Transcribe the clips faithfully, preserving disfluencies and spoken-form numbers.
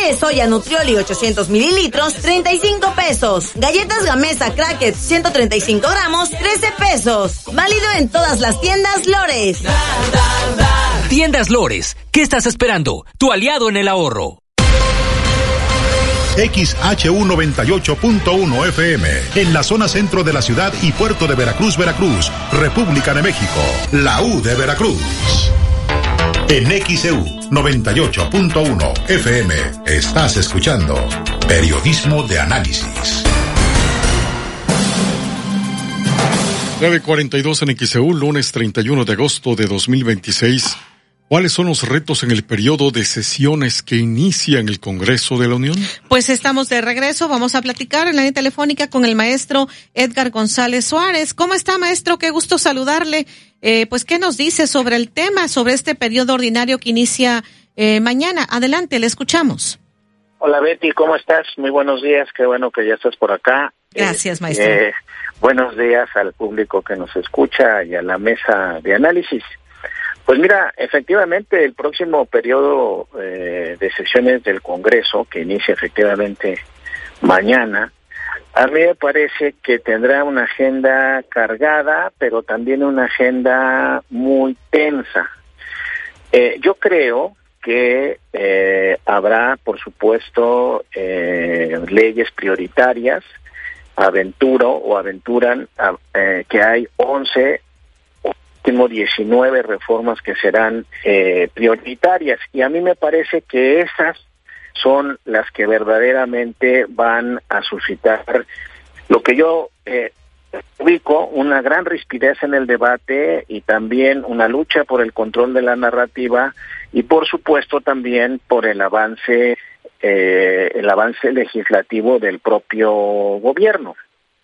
Aceite de soya Nutrioli ochocientos mililitros, treinta y cinco pesos. Galletas Gamesa Crackers ciento treinta y cinco gramos, trece pesos. Válido en todas las tiendas Lores. Tiendas Lores, ¿qué estás esperando? Tu aliado en el ahorro. X H U noventa y ocho punto uno F M, en la zona centro de la ciudad y puerto de Veracruz, Veracruz, República de México, la U de Veracruz. En X E U noventa y ocho punto uno F M, estás escuchando Periodismo de Análisis. nueve cuarenta y dos en X E U, lunes treinta y uno de agosto de dos mil veintiséis. ¿Cuáles son los retos en el periodo de sesiones que inicia en el Congreso de la Unión? Pues estamos de regreso, vamos a platicar en la línea telefónica con el maestro Edgar González Suárez. ¿Cómo está, maestro? Qué gusto saludarle. Eh, pues, ¿qué nos dice sobre el tema, sobre este periodo ordinario que inicia eh, mañana? Adelante, le escuchamos. Hola, Betty, ¿cómo estás? Muy buenos días, qué bueno que ya estás por acá. Gracias, eh, maestro. Eh, buenos días al público que nos escucha y a la mesa de análisis. Pues mira, efectivamente el próximo periodo eh, de sesiones del Congreso, que inicia efectivamente mañana, a mí me parece que tendrá una agenda cargada, pero también una agenda muy tensa. Eh, yo creo que eh, habrá, por supuesto, eh, leyes prioritarias. Aventuro o aventuran eh, que hay once último diecinueve reformas que serán eh, prioritarias, y a mí me parece que esas son las que verdaderamente van a suscitar lo que yo eh, ubico, una gran rispidez en el debate y también una lucha por el control de la narrativa y por supuesto también por el avance eh, el avance legislativo del propio gobierno.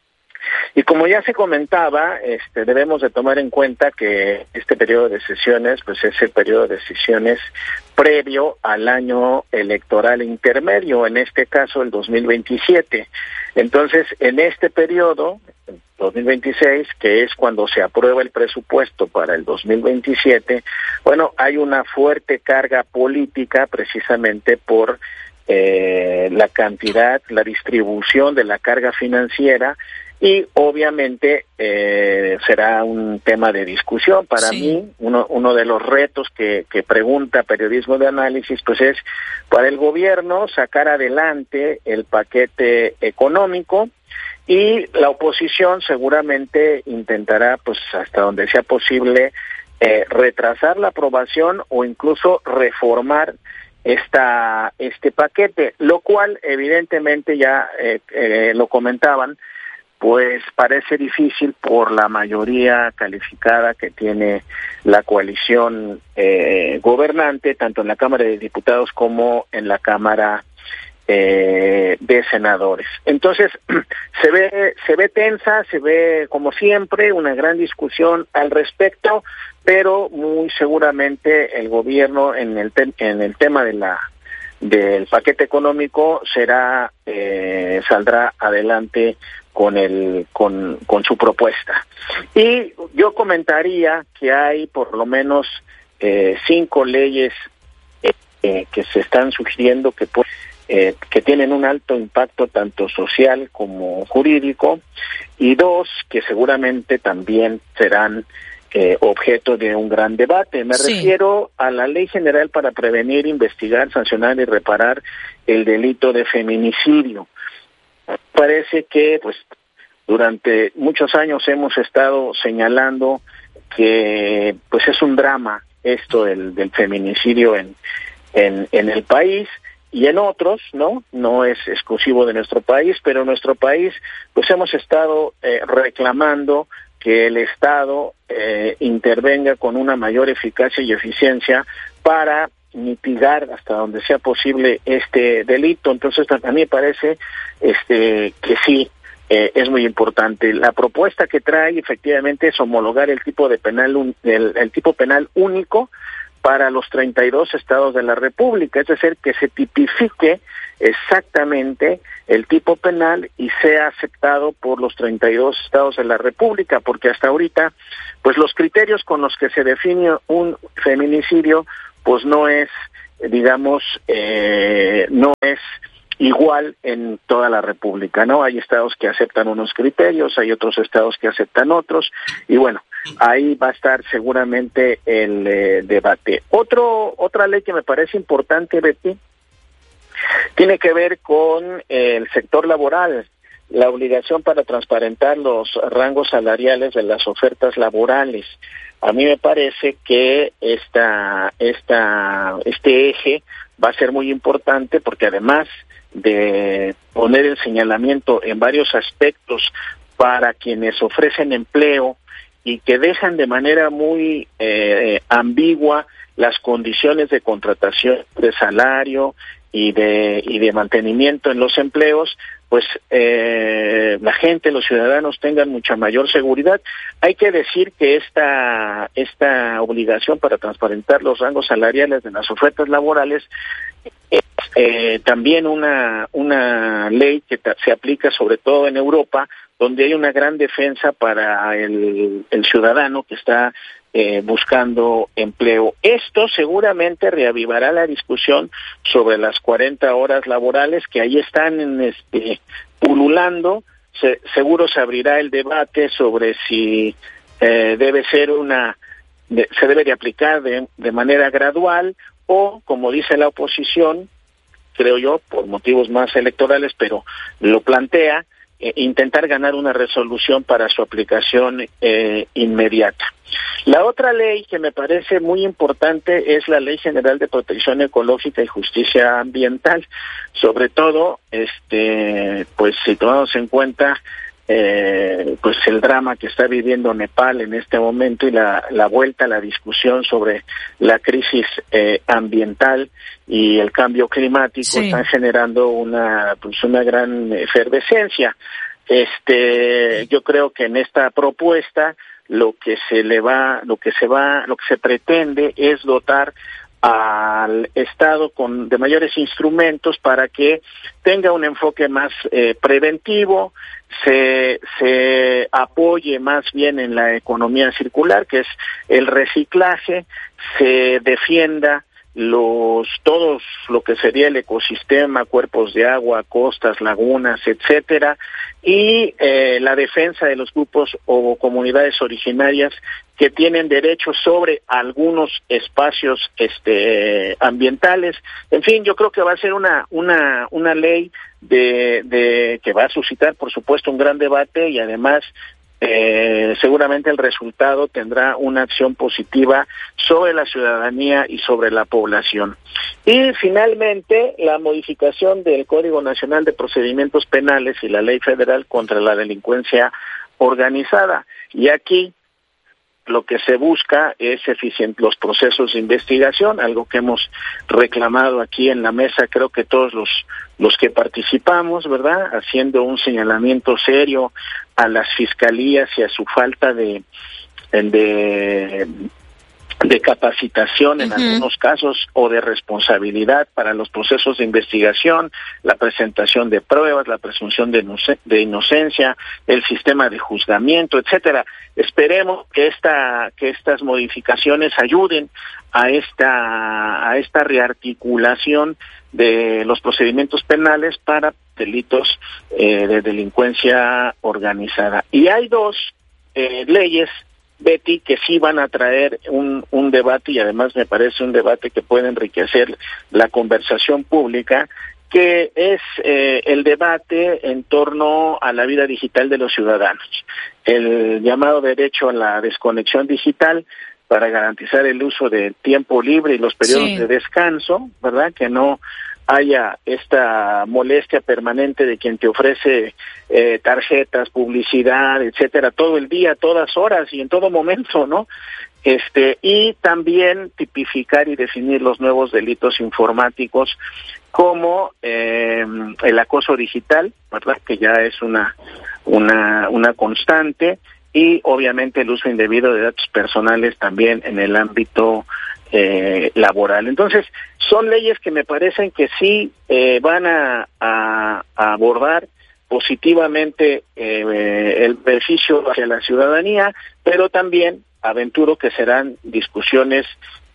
Y como ya se comentaba, este, debemos de tomar en cuenta que este periodo de sesiones, pues es el periodo de sesiones previo al año electoral intermedio, en este caso el dos mil veintisiete. Entonces, en este periodo, dos mil veintiséis, que es cuando se aprueba el presupuesto para el dos mil veintisiete, bueno, hay una fuerte carga política precisamente por eh, la cantidad, la distribución de la carga financiera. Y obviamente eh, será un tema de discusión. Para sí. mí, uno uno de los retos que, que pregunta Periodismo de Análisis, pues es para el gobierno sacar adelante el paquete económico, y la oposición seguramente intentará, pues hasta donde sea posible, eh, retrasar la aprobación o incluso reformar esta este paquete, lo cual evidentemente ya eh, eh, lo comentaban, pues parece difícil por la mayoría calificada que tiene la coalición eh, gobernante, tanto en la Cámara de Diputados como en la Cámara eh, de Senadores. Entonces, se ve, se ve tensa, se ve como siempre una gran discusión al respecto, pero muy seguramente el gobierno en el, te- en el tema de la del paquete económico será eh, saldrá adelante con el con con su propuesta. Y yo comentaría que hay por lo menos eh, cinco leyes eh, eh, que se están sugiriendo que eh, que tienen un alto impacto tanto social como jurídico, y dos que seguramente también serán Eh, objeto de un gran debate. Me sí. refiero a la Ley General para prevenir, investigar, sancionar y reparar el delito de feminicidio. Parece que pues durante muchos años hemos estado señalando que pues es un drama esto del, del feminicidio en, en en el país y en otros, ¿no? No es exclusivo de nuestro país, pero en nuestro país pues hemos estado eh, reclamando que el Estado eh, intervenga con una mayor eficacia y eficiencia para mitigar hasta donde sea posible este delito. Entonces, a mí me parece este que sí, eh, es muy importante. La propuesta que trae efectivamente es homologar el tipo de penal un, el, el tipo penal único para los treinta y dos estados de la República, es decir, que se tipifique exactamente el tipo penal y sea aceptado por los treinta y dos estados de la República, porque hasta ahorita, pues los criterios con los que se define un feminicidio, pues no es, digamos, eh, no es es igual en toda la República, ¿no? Hay estados que aceptan unos criterios, hay otros estados que aceptan otros, y bueno, ahí va a estar seguramente el eh, debate. Otro, otra ley que me parece importante, Betty, tiene que ver con eh, el sector laboral, la obligación para transparentar los rangos salariales de las ofertas laborales. A mí me parece que esta, esta, este eje va a ser muy importante porque además de poner el señalamiento en varios aspectos para quienes ofrecen empleo y que dejan de manera muy eh, ambigua las condiciones de contratación, de salario y de y de mantenimiento en los empleos, pues eh, la gente, los ciudadanos tengan mucha mayor seguridad. Hay que decir que esta esta obligación para transparentar los rangos salariales de las ofertas laborales es eh, también una una ley que se aplica sobre todo en Europa, donde hay una gran defensa para el, el ciudadano que está eh, buscando empleo. Esto seguramente reavivará la discusión sobre las cuarenta horas laborales que ahí están en este pululando. Se, seguro se abrirá el debate sobre si eh, debe ser una, de, se debe de aplicar de, de manera gradual o, como dice la oposición, creo yo, por motivos más electorales, pero lo plantea, eh, intentar ganar una resolución para su aplicación eh, inmediata. La otra ley que me parece muy importante es la Ley General de Protección Ecológica y Justicia Ambiental, sobre todo, este, pues si tomamos en cuenta eh, pues el drama que está viviendo Nepal en este momento y la, la vuelta a la discusión sobre la crisis eh, ambiental y el cambio climático, sí, están generando una pues una gran efervescencia. Este, yo creo que en esta propuesta lo que se le va, lo que se va, lo que se pretende es dotar al Estado con de mayores instrumentos para que tenga un enfoque más eh, preventivo, se se apoye más bien en la economía circular, que es el reciclaje, se defienda los todos lo que sería el ecosistema, cuerpos de agua, costas, lagunas, etcétera, y eh, la defensa de los grupos o comunidades originarias que tienen derechos sobre algunos espacios este ambientales. En fin, yo creo que va a ser una una una ley de de que va a suscitar, por supuesto, un gran debate y además Eh, seguramente el resultado tendrá una acción positiva sobre la ciudadanía y sobre la población. Y finalmente, la modificación del Código Nacional de Procedimientos Penales y la Ley Federal contra la Delincuencia Organizada. Y aquí lo que se busca es eficientar los procesos de investigación, algo que hemos reclamado aquí en la mesa, creo que todos los los que participamos, ¿verdad?, haciendo un señalamiento serio a las fiscalías y a su falta de de de capacitación en uh-huh. algunos casos o de responsabilidad para los procesos de investigación, la presentación de pruebas, la presunción de, inoc- de inocencia, el sistema de juzgamiento, etcétera. Esperemos que esta que estas modificaciones ayuden a esta a esta rearticulación de los procedimientos penales para delitos eh, de delincuencia organizada. Y hay dos eh, leyes, Betty, que sí van a traer un, un debate y además me parece un debate que puede enriquecer la conversación pública, que es eh, el debate en torno a la vida digital de los ciudadanos, el llamado derecho a la desconexión digital para garantizar el uso de tiempo libre y los periodos sí. de descanso, ¿verdad?, que no haya esta molestia permanente de quien te ofrece eh, tarjetas, publicidad, etcétera, todo el día, todas horas y en todo momento, ¿no? Este, y también tipificar y definir los nuevos delitos informáticos como eh, el acoso digital, ¿verdad?, que ya es una una una constante, y obviamente el uso indebido de datos personales también en el ámbito eh, laboral. Entonces, son leyes que me parecen que sí eh, van a, a, a abordar positivamente eh, el beneficio hacia la ciudadanía, pero también aventuro que serán discusiones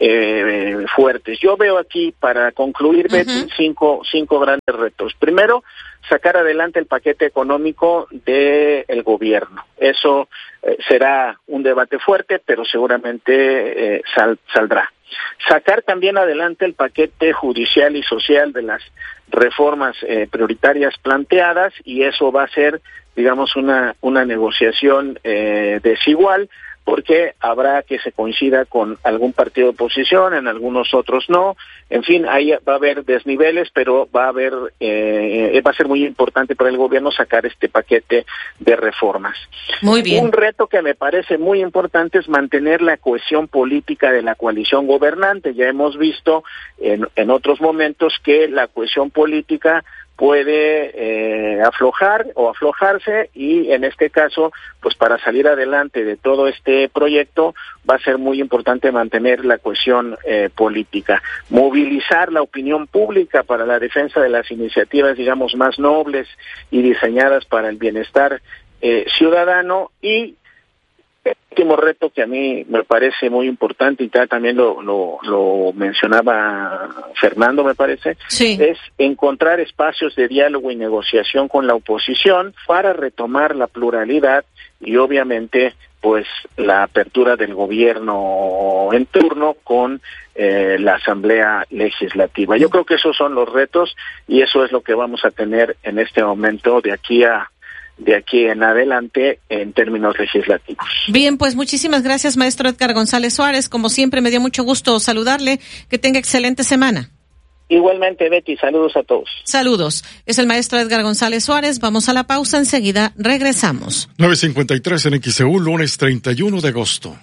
eh, fuertes. Yo veo aquí, para concluir, uh-huh. Betty, cinco, cinco grandes retos. Primero, sacar adelante el paquete económico del gobierno. Eso eh, será un debate fuerte, pero seguramente eh, sal, saldrá. Sacar también adelante el paquete judicial y social de las reformas eh, prioritarias planteadas, y eso va a ser, digamos, una, una negociación eh, desigual, porque habrá que se coincida con algún partido de oposición, en algunos otros no. En fin, ahí va a haber desniveles, pero va a haber, eh, va a ser muy importante para el gobierno sacar este paquete de reformas. Muy bien. Un reto que me parece muy importante es mantener la cohesión política de la coalición gobernante. Ya hemos visto en, en otros momentos que la cohesión política puede eh, aflojar o aflojarse, y en este caso, pues para salir adelante de todo este proyecto va a ser muy importante mantener la cohesión eh, política, movilizar la opinión pública para la defensa de las iniciativas, digamos, más nobles y diseñadas para el bienestar eh, ciudadano. Y el último reto que a mí me parece muy importante, y también lo, lo, lo mencionaba Fernando, me parece, sí. es encontrar espacios de diálogo y negociación con la oposición para retomar la pluralidad y obviamente pues la apertura del gobierno en turno con eh, la Asamblea Legislativa. Yo creo que esos son los retos, y eso es lo que vamos a tener en este momento de aquí a de aquí en adelante en términos legislativos. Bien, pues muchísimas gracias, maestro Edgar González Suárez. Como siempre, me dio mucho gusto saludarle. Que tenga excelente semana. Igualmente, Betty, saludos a todos. Saludos. Es el maestro Edgar González Suárez. Vamos a la pausa, enseguida regresamos. nueve cincuenta y tres en X E U, lunes treinta y uno de agosto.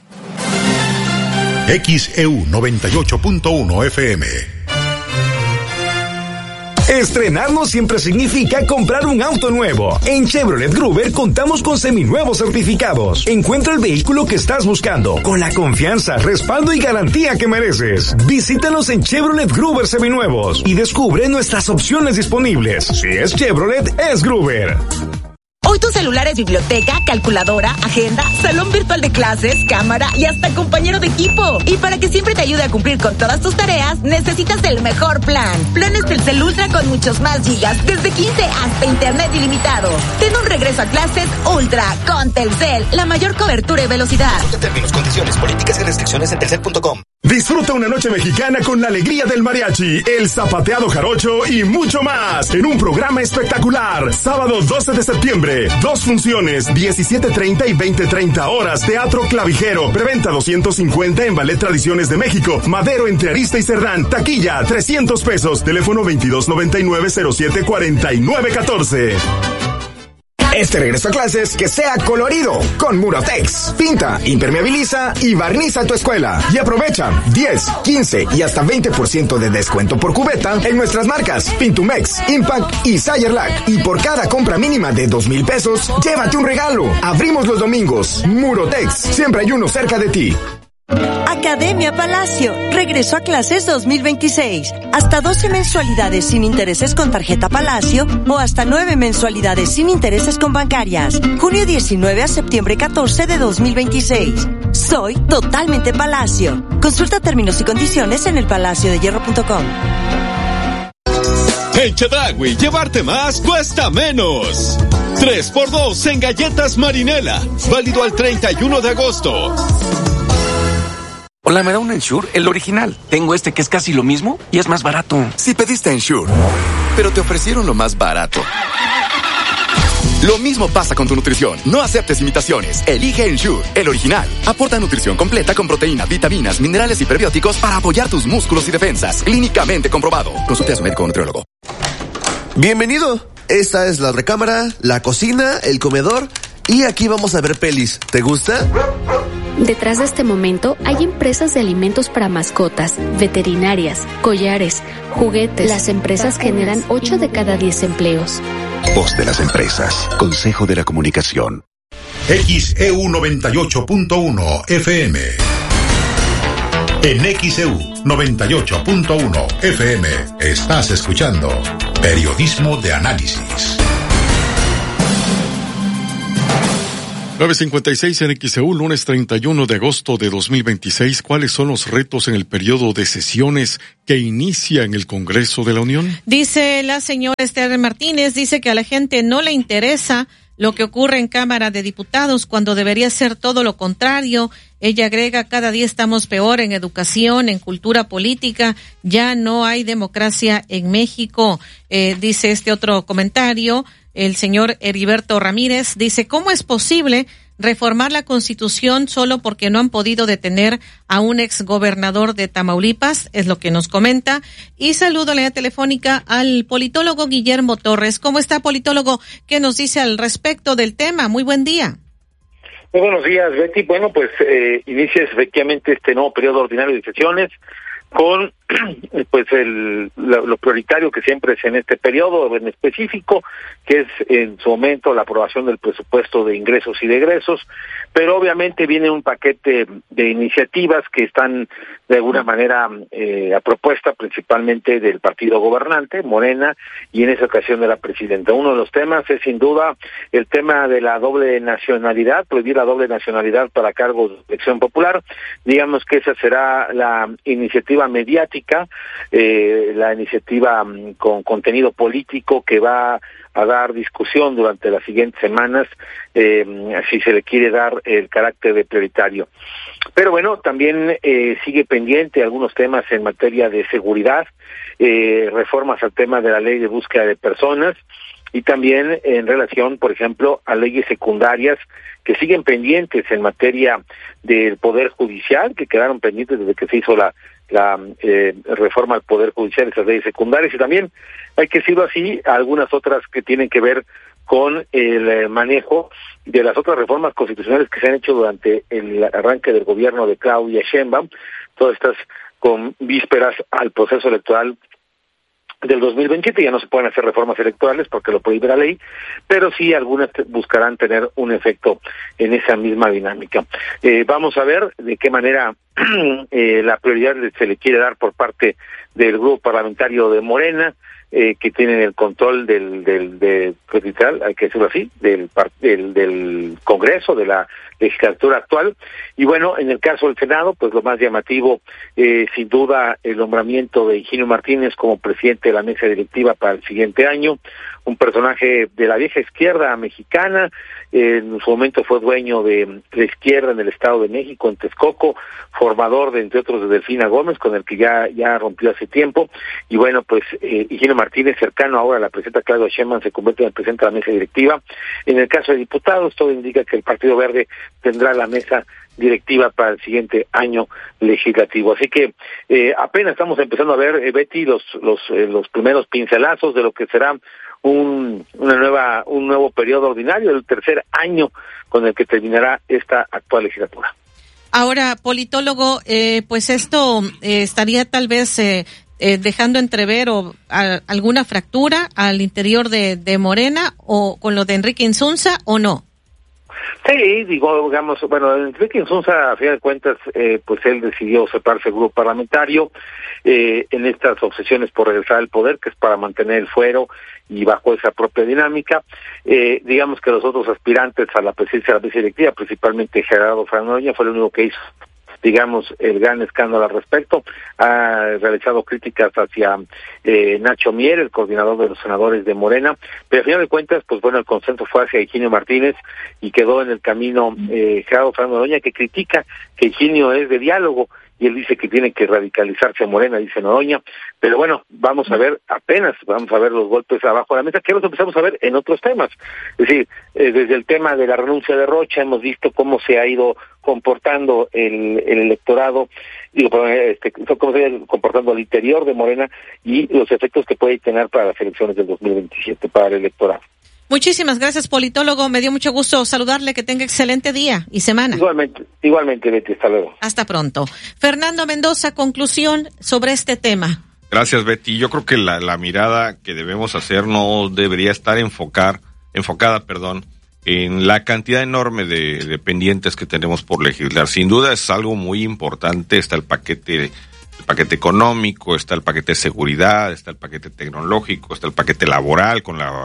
X E U noventa y ocho punto uno F M. Estrenarnos siempre significa comprar un auto nuevo. En Chevrolet Gruber contamos con seminuevos certificados. Encuentra el vehículo que estás buscando con la confianza, respaldo y garantía que mereces. Visítanos en Chevrolet Gruber Seminuevos y descubre nuestras opciones disponibles. Si es Chevrolet, es Gruber. Hoy tu celular es biblioteca, calculadora, agenda, salón virtual de clases, cámara y hasta compañero de equipo. Y para que siempre te ayude a cumplir con todas tus tareas, necesitas el mejor plan. Planes Telcel Ultra con muchos más gigas, desde quince hasta internet ilimitado. Ten un regreso a clases Ultra con Telcel, la mayor cobertura y velocidad. Términos, condiciones, políticas y restricciones en telcel punto com. Disfruta una noche mexicana con la alegría del mariachi, el zapateado jarocho y mucho más en un programa espectacular. Sábado doce de septiembre, dos funciones, diecisiete treinta y veinte treinta horas, Teatro Clavijero, preventa doscientos cincuenta en Ballet Tradiciones de México, Madero entre Arista y Cerdán, taquilla trescientos pesos, teléfono veintidós noventa y nueve cero siete cuarenta y nueve catorce. Este regreso a clases que sea colorido con Murotex. Pinta, impermeabiliza y barniza tu escuela. Y aprovecha diez, quince y hasta veinte por ciento de descuento por cubeta en nuestras marcas Pintumex, Impact y Sayerlac. Y por cada compra mínima de dos mil pesos, llévate un regalo. Abrimos los domingos. Murotex, siempre hay uno cerca de ti. Academia Palacio, regreso a clases dos mil veintiséis. Hasta doce mensualidades sin intereses con tarjeta Palacio o hasta nueve mensualidades sin intereses con bancarias. Junio diecinueve a septiembre catorce de dos mil veintiséis. Soy totalmente Palacio. Consulta términos y condiciones en el palacio de hierro punto com. En Chedraui, llevarte más cuesta menos. tres por dos en galletas Marinela. Válido al treinta y uno de agosto. Hola, ¿me da un Ensure? El original. Tengo este que es casi lo mismo y es más barato. Si pediste Ensure, pero te ofrecieron lo más barato. Lo mismo pasa con tu nutrición. No aceptes imitaciones. Elige Ensure, el original. Aporta nutrición completa con proteína, vitaminas, minerales y prebióticos para apoyar tus músculos y defensas. Clínicamente comprobado. Consulte a su médico o nutriólogo. Bienvenido. Esta es la recámara, la cocina, el comedor y aquí vamos a ver pelis. ¿Te gusta? Detrás de este momento hay empresas de alimentos para mascotas, veterinarias, collares, juguetes. Las empresas generan ocho de cada diez empleos. Voz de las empresas. Consejo de la Comunicación. X E U noventa y ocho punto uno F M. En X E U noventa y ocho punto uno F M estás escuchando Periodismo de Análisis. nueve cincuenta y seis en X E U, lunes treinta y uno de agosto de dos mil veintiséis. ¿Cuáles son los retos en el periodo de sesiones que inicia en el Congreso de la Unión? Dice la señora Esther Martínez, dice que a la gente no le interesa lo que ocurre en Cámara de Diputados cuando debería ser todo lo contrario. Ella agrega, cada día estamos peor en educación, en cultura política, ya no hay democracia en México. Eh, dice este otro comentario, el señor Heriberto Ramírez, dice, ¿cómo es posible reformar la Constitución solo porque no han podido detener a un exgobernador de Tamaulipas? Es lo que nos comenta. Y saludo a la línea telefónica al politólogo Guillermo Torres. ¿Cómo está, politólogo? ¿Qué nos dice al respecto del tema? Muy buen día. Muy buenos días, Betty. Bueno, pues eh, inicia efectivamente este nuevo periodo ordinario de sesiones con pues el lo, lo prioritario que siempre es en este periodo en específico, que es en su momento la aprobación del presupuesto de ingresos y de egresos, pero obviamente viene un paquete de iniciativas que están de alguna manera eh, a propuesta principalmente del partido gobernante, Morena, y en esa ocasión de la presidenta. Uno de los temas es sin duda el tema de la doble nacionalidad, prohibir la doble nacionalidad para cargos de elección popular. Digamos que esa será la iniciativa mediática, eh, la iniciativa um, con contenido político que va a dar discusión durante las siguientes semanas, eh, si se le quiere dar el carácter de prioritario. Pero bueno, también eh, sigue pendiente algunos temas en materia de seguridad, eh, reformas al tema de la ley de búsqueda de personas, y también en relación, por ejemplo, a leyes secundarias que siguen pendientes en materia del Poder Judicial, que quedaron pendientes desde que se hizo la la eh, reforma al Poder Judicial, esas leyes secundarias, y también, hay que decirlo así, algunas otras que tienen que ver con el eh, manejo de las otras reformas constitucionales que se han hecho durante el arranque del gobierno de Claudia Sheinbaum, todas estas con vísperas al proceso electoral del dos mil veintisiete. Ya no se pueden hacer reformas electorales porque lo prohíbe la ley, pero sí algunas buscarán tener un efecto en esa misma dinámica. Eh, vamos a ver de qué manera eh, la prioridad se le quiere dar por parte del grupo parlamentario de Morena, eh, que tienen el control del del de, pues, literal, hay que decirlo así, del, del del Congreso, de la legislatura actual. Y bueno, en el caso del Senado, pues lo más llamativo, eh, sin duda, el nombramiento de Higinio Martínez como presidente de la mesa directiva para el siguiente año, un personaje de la vieja izquierda mexicana, eh, en su momento fue dueño de la izquierda en el Estado de México, en Texcoco, formador de, entre otros, de Delfina Gómez, con el que ya ya rompió hace tiempo. Y bueno, pues eh, Higinio Martínez, cercano ahora a la presidenta Claudia Sheinbaum, se convierte en el presidente de la mesa directiva. En el caso de diputados, todo indica que el Partido Verde tendrá la mesa directiva para el siguiente año legislativo. Así que eh, apenas estamos empezando a ver, eh, Betty, los los eh, los primeros pincelazos de lo que será un una nueva un nuevo periodo ordinario, el tercer año con el que terminará esta actual legislatura. Ahora, politólogo, eh, pues esto eh, estaría tal vez eh, eh, dejando entrever o a, alguna fractura al interior de, de Morena, o con lo de Enrique Insunza, ¿o no? Sí, digo, digamos, bueno, Enrique Insunza, a fin de cuentas, eh, pues él decidió separarse del grupo parlamentario eh, en estas obsesiones por regresar al poder, que es para mantener el fuero y bajo esa propia dinámica. Eh, digamos que los otros aspirantes a la presidencia de la mesa directiva, principalmente Gerardo Fernández, fue el único que hizo, digamos, el gran escándalo al respecto. Ha realizado críticas hacia eh, Nacho Mier, el coordinador de los senadores de Morena, pero al final de cuentas, pues bueno, el consenso fue hacia Higinio Martínez y quedó en el camino eh, Gerardo Fernández, que critica que Higinio es de diálogo, y él dice que tiene que radicalizarse a Morena, dice Noroña. Pero bueno, vamos a ver, apenas vamos a ver los golpes abajo de la mesa, que los empezamos a ver en otros temas. Es decir, eh, desde el tema de la renuncia de Rocha, hemos visto cómo se ha ido comportando el, el electorado, digo, perdón, este, cómo se ha ido comportando al interior de Morena y los efectos que puede tener para las elecciones del dos mil veintisiete, para el electorado. Muchísimas gracias, politólogo. Me dio mucho gusto saludarle. Que tenga excelente día y semana. Igualmente, igualmente, Betty. Hasta luego. Hasta pronto. Fernando Mendoza, conclusión sobre este tema. Gracias, Betty. Yo creo que la, la mirada que debemos hacer no debería estar enfocar, enfocada, perdón, en la cantidad enorme de, de pendientes que tenemos por legislar. Sin duda es algo muy importante. Está el paquete, el paquete económico, está el paquete de seguridad, está el paquete tecnológico, está el paquete laboral con la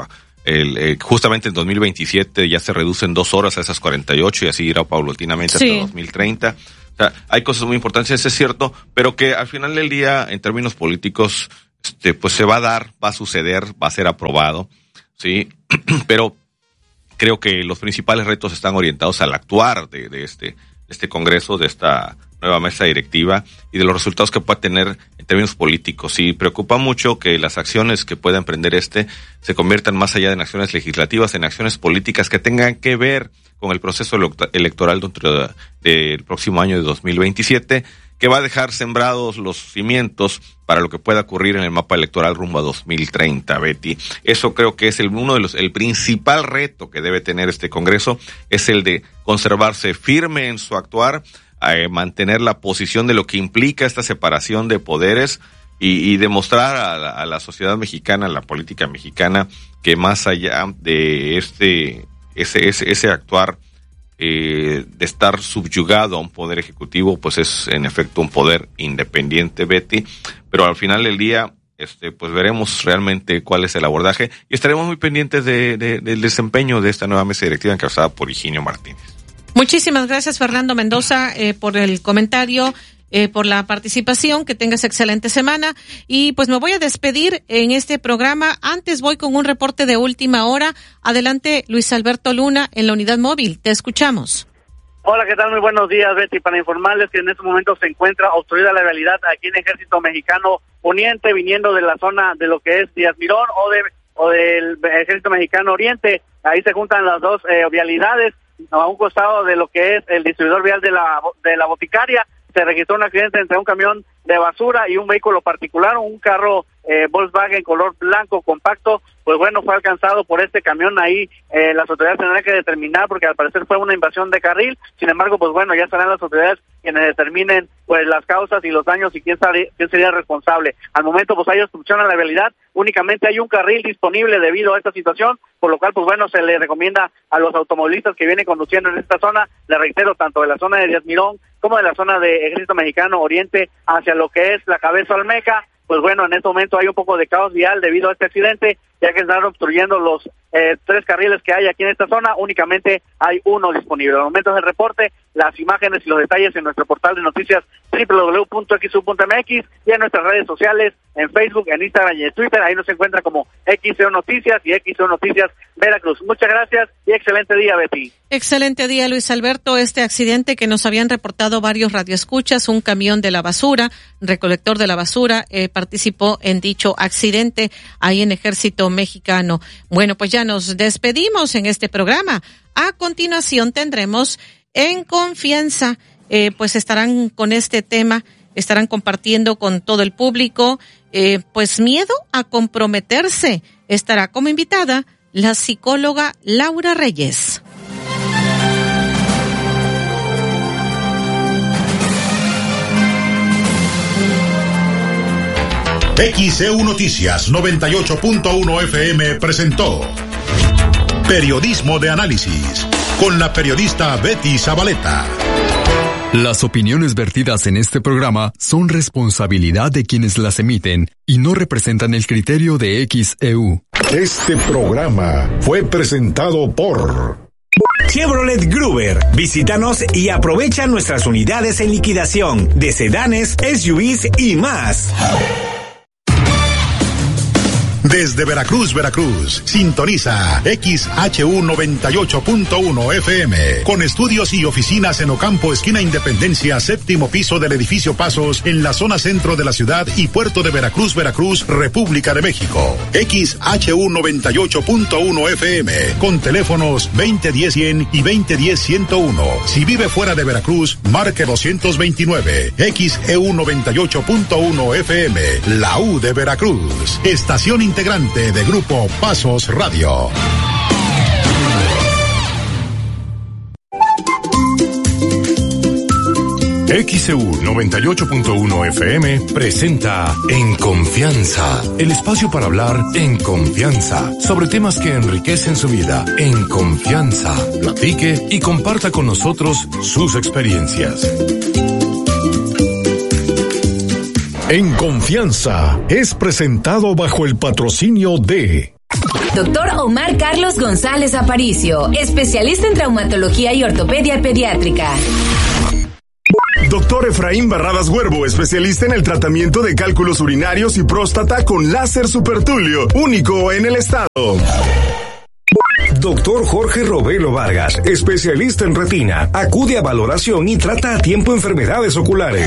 el, eh, justamente en dos mil veintisiete ya se reducen dos horas a esas cuarenta y ocho y así irá paulatinamente sí. hasta dos mil treinta. O sea, hay cosas muy importantes, eso es cierto, pero que al final del día, en términos políticos, este, pues se va a dar, va a suceder, va a ser aprobado, sí, pero creo que los principales retos están orientados al actuar de, de este, de este Congreso, de esta nueva mesa directiva y de los resultados que pueda tener en términos políticos. Y preocupa mucho que las acciones que pueda emprender este se conviertan más allá de en acciones legislativas, en acciones políticas que tengan que ver con el proceso electoral dentro del próximo año de dos mil veintisiete, que va a dejar sembrados los cimientos para lo que pueda ocurrir en el mapa electoral rumbo a dos mil treinta, Betty. Eso creo que es el, uno de los, el principal reto que debe tener este Congreso, es el de conservarse firme en su actuar, eh, mantener la posición de lo que implica esta separación de poderes y, y demostrar a la, a la sociedad mexicana, a la política mexicana, que más allá de este, ese, ese, ese actuar, Eh, de estar subyugado a un poder ejecutivo, pues es en efecto un poder independiente, Betty, pero al final del día, este, pues veremos realmente cuál es el abordaje y estaremos muy pendientes de, de, del desempeño de esta nueva mesa directiva encabezada por Higinio Martínez. Muchísimas gracias, Fernando Mendoza, eh, por el comentario. Eh, por la participación, que tengas excelente semana y pues me voy a despedir en este programa. Antes voy con un reporte de última hora. Adelante, Luis Alberto Luna en la unidad móvil, te escuchamos. Hola, ¿qué tal? Muy buenos días, Betty. Para informarles que en este momento se encuentra obstruida la vialidad aquí en Ejército Mexicano Poniente, viniendo de la zona de lo que es Díaz Mirón o de o del Ejército Mexicano Oriente. Ahí se juntan las dos eh, vialidades, a un costado de lo que es el distribuidor vial de la de la Boticaria. Se registró un accidente entre un camión de basura y un vehículo particular, un carro eh, Volkswagen color blanco compacto. Pues bueno, fue alcanzado por este camión. Ahí eh, las autoridades tendrán que determinar, porque al parecer fue una invasión de carril. Sin embargo, pues bueno, ya serán las autoridades quienes determinen pues las causas y los daños y quién, sale, quién sería responsable. Al momento, pues hay obstrucción a la vialidad. Únicamente hay un carril disponible debido a esta situación, por lo cual, pues bueno, se le recomienda a los automovilistas que vienen conduciendo en esta zona, le reitero, tanto de la zona de Díaz Mirón como de la zona de Ejército Mexicano Oriente hacia lo que es la Cabeza Olmeca. Pues bueno, en este momento hay un poco de caos vial debido a este accidente, ya que están obstruyendo los eh, tres carriles que hay aquí en esta zona. Únicamente hay uno disponible. Al momento del reporte, las imágenes y los detalles en nuestro portal de noticias doble u doble u doble u punto x u punto m x y en nuestras redes sociales, en Facebook, en Instagram y en Twitter. Ahí nos encuentra como X E U Noticias y X E U Noticias Veracruz. Muchas gracias y excelente día, Betty. Excelente día, Luis Alberto. Este accidente que nos habían reportado varios radioescuchas, un camión de la basura, recolector de la basura, eh, participó en dicho accidente ahí en Ejército Mexicano. Bueno, pues ya nos despedimos en este programa. A continuación tendremos En Confianza, eh, pues estarán con este tema, estarán compartiendo con todo el público, eh, pues miedo a comprometerse. Estará como invitada la psicóloga Laura Reyes. X E U Noticias noventa y ocho punto uno F M presentó Periodismo de Análisis con la periodista Betty Zabaleta. Las opiniones vertidas en este programa son responsabilidad de quienes las emiten y no representan el criterio de X E U. Este programa fue presentado por Chevrolet Gruber. Visítanos y aprovecha nuestras unidades en liquidación de sedanes, S U Vs y más. Desde Veracruz, Veracruz, sintoniza X H U noventa y ocho punto uno F M, con estudios y oficinas en Ocampo, esquina Independencia, séptimo piso del edificio Pasos, en la zona centro de la ciudad y puerto de Veracruz, Veracruz, República de México. X H U noventa y ocho punto uno F M, con teléfonos veinte diez cien y veinte diez ciento uno. Si vive fuera de Veracruz, marque doscientos veintinueve. X E U noventa y ocho punto uno F M, la U de Veracruz. Estación integrante de Grupo Pasos Radio. X E U noventa y ocho punto uno F M presenta En Confianza, el espacio para hablar en confianza sobre temas que enriquecen su vida. En confianza, platique y comparta con nosotros sus experiencias. En Confianza es presentado bajo el patrocinio de Doctor Omar Carlos González Aparicio, especialista en traumatología y ortopedia pediátrica. Doctor Efraín Barradas Huervo, especialista en el tratamiento de cálculos urinarios y próstata con láser supertulio, único en el estado. Doctor Jorge Robelo Vargas, especialista en retina, acude a valoración y trata a tiempo enfermedades oculares.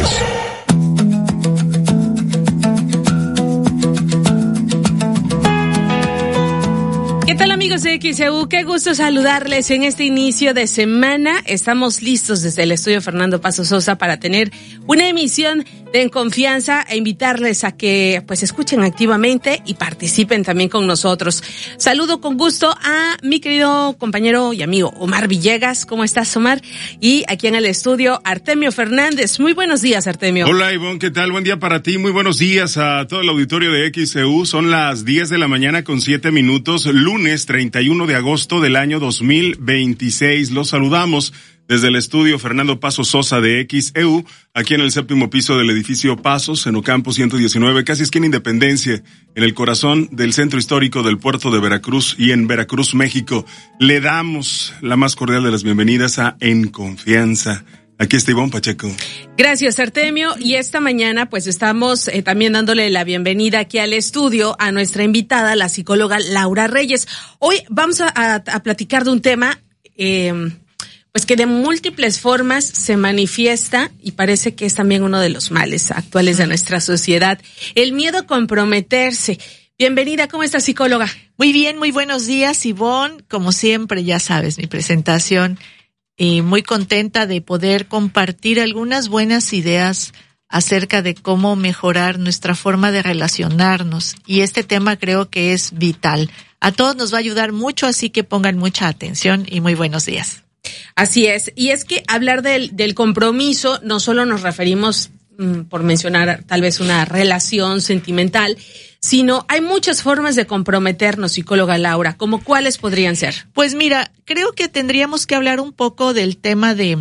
¿Qué tal, amigos de X E U? Qué gusto saludarles en este inicio de semana. Estamos listos desde el estudio Fernando Paso Sosa para tener una emisión de En Confianza e invitarles a que pues escuchen activamente y participen también con nosotros. Saludo con gusto a mi querido compañero y amigo Omar Villegas. ¿Cómo estás, Omar? Y aquí en el estudio, Artemio Fernández. Muy buenos días, Artemio. Hola, Ivonne, ¿qué tal? Buen día para ti. Muy buenos días a todo el auditorio de X E U. Son las diez de la mañana con siete minutos, lunes treinta y uno de agosto del año dos mil veintiséis. Los saludamos desde el estudio Fernando Paso Sosa de X E U, aquí en el séptimo piso del edificio Pasos, en Ocampo ciento diecinueve, casi esquina Independencia, en el corazón del centro histórico del puerto de Veracruz y en Veracruz, México. Le damos la más cordial de las bienvenidas a En Confianza. Aquí está Ivonne Pacheco. Gracias, Artemio. Y esta mañana pues estamos eh, también dándole la bienvenida aquí al estudio a nuestra invitada, la psicóloga Laura Reyes. Hoy vamos a, a, a platicar de un tema eh, pues que de múltiples formas se manifiesta y parece que es también uno de los males actuales de nuestra sociedad, el miedo a comprometerse. Bienvenida, ¿cómo estás, psicóloga? Muy bien, muy buenos días, Ivonne. Como siempre, ya sabes, mi presentación. Y muy contenta de poder compartir algunas buenas ideas acerca de cómo mejorar nuestra forma de relacionarnos. Y este tema creo que es vital. A todos nos va a ayudar mucho, así que pongan mucha atención y muy buenos días. Así es. Y es que hablar del, del compromiso no solo nos referimos, mmm, por mencionar tal vez una relación sentimental, sino hay muchas formas de comprometernos, psicóloga Laura. ¿Cómo cuáles podrían ser? Pues mira, creo que tendríamos que hablar un poco del tema de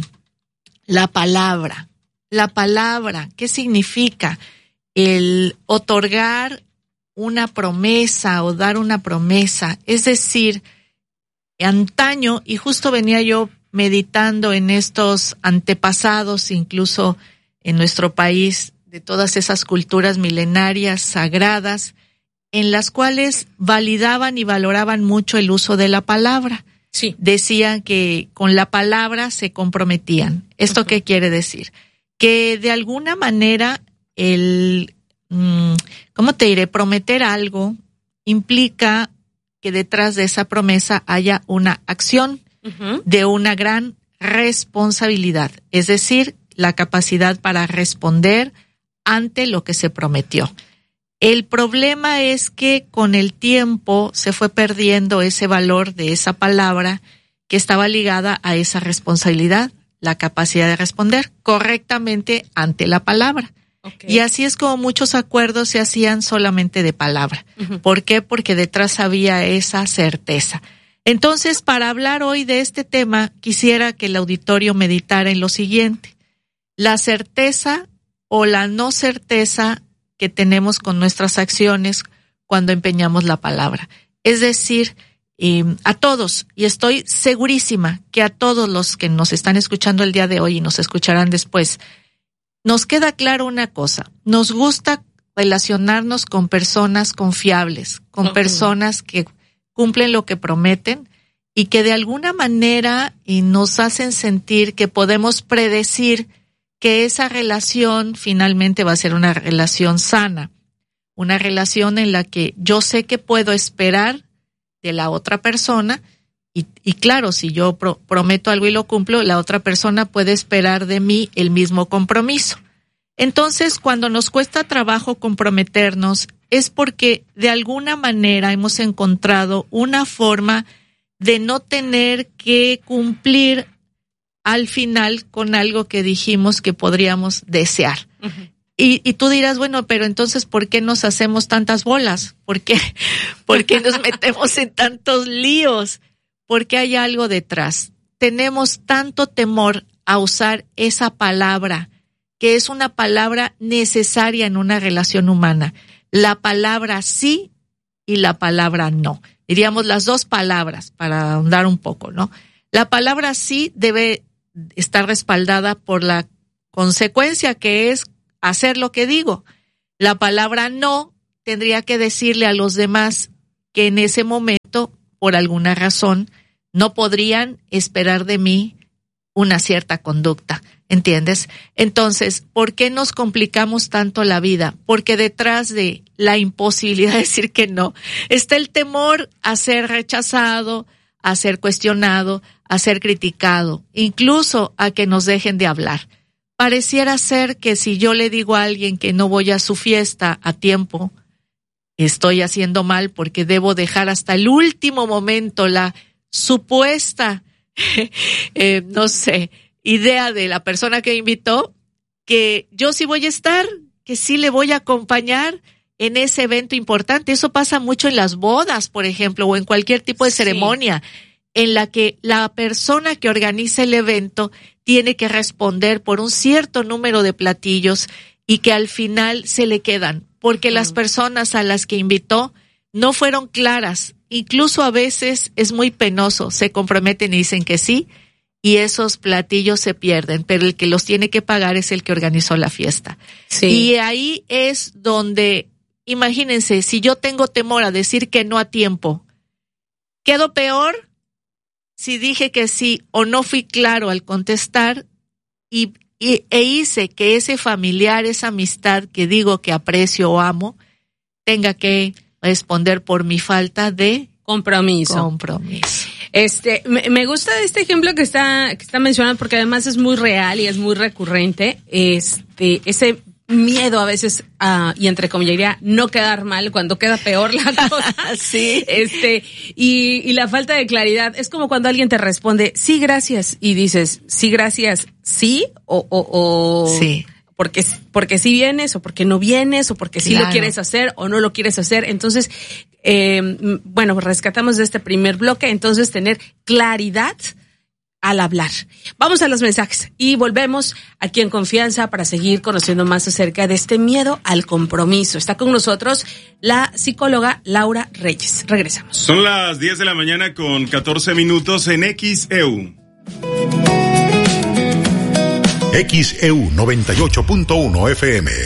la palabra. La palabra, ¿qué significa? El otorgar una promesa o dar una promesa. Es decir, antaño, y justo venía yo meditando en estos antepasados, incluso en nuestro país, de todas esas culturas milenarias, sagradas, en las cuales validaban y valoraban mucho el uso de la palabra. Sí. Decían que con la palabra se comprometían. ¿Esto uh-huh. qué quiere decir? Que de alguna manera el, ¿cómo te diré? Prometer algo implica que detrás de esa promesa haya una acción uh-huh. de una gran responsabilidad. Es decir, la capacidad para responder ante lo que se prometió. El problema es que con el tiempo se fue perdiendo ese valor de esa palabra que estaba ligada a esa responsabilidad, la capacidad de responder correctamente ante la palabra. Okay. Y así es como muchos acuerdos se hacían solamente de palabra. Uh-huh. ¿Por qué? Porque detrás había esa certeza. Entonces, para hablar hoy de este tema, quisiera que el auditorio meditara en lo siguiente. La certeza o la no certeza que tenemos con nuestras acciones cuando empeñamos la palabra. Es decir, eh, a todos, y estoy segurísima que a todos los que nos están escuchando el día de hoy y nos escucharán después, nos queda claro una cosa: nos gusta relacionarnos con personas confiables, con okay. personas que cumplen lo que prometen y que de alguna manera y nos hacen sentir que podemos predecir que esa relación finalmente va a ser una relación sana, una relación en la que yo sé que puedo esperar de la otra persona y, y claro, si yo pro, prometo algo y lo cumplo, la otra persona puede esperar de mí el mismo compromiso. Entonces, cuando nos cuesta trabajo comprometernos es porque de alguna manera hemos encontrado una forma de no tener que cumplir al final con algo que dijimos que podríamos desear. Uh-huh. Y, y tú dirás, bueno, pero entonces, ¿por qué nos hacemos tantas bolas? ¿Por qué, ¿Por qué nos metemos en tantos líos? Porque hay algo detrás. Tenemos tanto temor a usar esa palabra, que es una palabra necesaria en una relación humana. La palabra sí y la palabra no. diríamos las dos palabras para ahondar un poco, ¿no? La palabra sí debe estar respaldada por la consecuencia que es hacer lo que digo. La palabra no tendría que decirle a los demás que en ese momento, por alguna razón, no podrían esperar de mí una cierta conducta, ¿entiendes? Entonces, ¿por qué nos complicamos tanto la vida? Porque detrás de la imposibilidad de decir que no, está el temor a ser rechazado, a ser cuestionado, a ser criticado, incluso a que nos dejen de hablar. Pareciera ser que si yo le digo a alguien que no voy a su fiesta a tiempo, estoy haciendo mal porque debo dejar hasta el último momento la supuesta, eh, no sé, idea de la persona que me invitó, que yo sí voy a estar, que sí le voy a acompañar en ese evento importante. Eso pasa mucho en las bodas, por ejemplo, o en cualquier tipo de ceremonia, sí, en la que la persona que organiza el evento tiene que responder por un cierto número de platillos y que al final se le quedan, porque las personas a las que invitó no fueron claras. Incluso a veces es muy penoso, se comprometen y dicen que sí, y esos platillos se pierden, pero el que los tiene que pagar es el que organizó la fiesta. Sí. Y ahí es donde, imagínense, si yo tengo temor a decir que no a tiempo, ¿quedo peor si dije que sí o no fui claro al contestar y, y e hice que ese familiar, esa amistad que digo que aprecio o amo, tenga que responder por mi falta de compromiso? Compromiso. Este, me, me gusta este ejemplo que está, que está mencionando porque además es muy real y es muy recurrente. Este, ese miedo a veces, uh, y entre comillas, no quedar mal cuando queda peor la cosa. Sí. Este, y, y la falta de claridad. Es como cuando alguien te responde, sí, gracias, y dices, sí, gracias, sí, o, o, o. Sí. Porque, porque sí vienes, o porque no vienes, o porque sí Claro. lo quieres hacer, o no lo quieres hacer. Entonces, eh, bueno, rescatamos de este primer bloque, entonces tener claridad al hablar. Vamos a los mensajes y volvemos aquí en Confianza para seguir conociendo más acerca de este miedo al compromiso. Está con nosotros la psicóloga Laura Reyes. Regresamos. Son las diez de la mañana con catorce minutos en X E U. X E U noventa y ocho punto uno F M.